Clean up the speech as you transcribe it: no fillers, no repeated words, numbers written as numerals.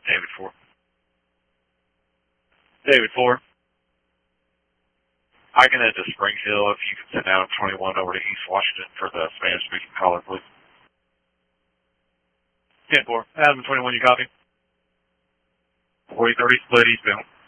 David 4. David 4. I can head to Springfield if you can send out 21 over to East Washington for the Spanish-speaking caller, please. 10-4. Adam 21, you copy? 4030 split eastbound.